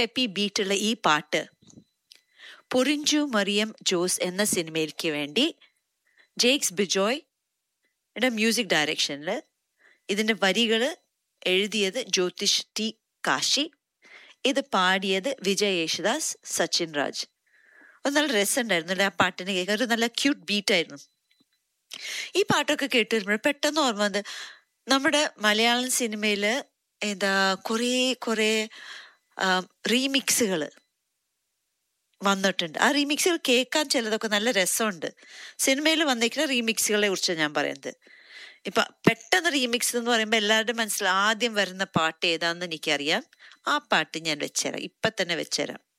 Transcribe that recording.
Peppy ബീറ്റുള്ള ഈ പാട്ട് പൊറിഞ്ചു മറിയം ജോസ് എന്ന സിനിമയിലേക്ക് വേണ്ടി ജെയ്ക്സ് ബിജോയ് മ്യൂസിക് ഡയറക്ഷനിൽ ഇതിൻ്റെ വരികൾ എഴുതിയത് ജ്യോതിഷ് ടി കാശി, ഇത് പാടിയത് വിജയ് യേശുദാസ്, സച്ചിൻ രാജ്. അത് നല്ല രസമുണ്ടായിരുന്നു ആ പാട്ടിന് കേൾക്കാൻ. ഒരു നല്ല ക്യൂട്ട് ബീറ്റായിരുന്നു. ഈ പാട്ടൊക്കെ കേട്ട് വരുമ്പോൾ പെട്ടെന്ന് ഓർമ്മ വന്നത് നമ്മുടെ മലയാളം സിനിമയിൽ കുറേ റീമിക്സുകൾ വന്നിട്ടുണ്ട്. ആ റീമിക്സുകൾ കേൾക്കാൻ ചിലതൊക്കെ നല്ല രസമുണ്ട്. സിനിമയിൽ വന്നിരിക്കുന്ന റീമിക്സുകളെ കുറിച്ച് ഞാൻ പറയുന്നത്. ഇപ്പം പെട്ടെന്ന് റീമിക്സ് എന്ന് പറയുമ്പോൾ എല്ലാവരുടെ മനസ്സിൽ ആദ്യം വരുന്ന പാട്ട് ഏതാണെന്ന് എനിക്കറിയാം. ആ പാട്ട് ഞാൻ വെച്ചുതരാം, ഇപ്പം തന്നെ വെച്ചുതരാം.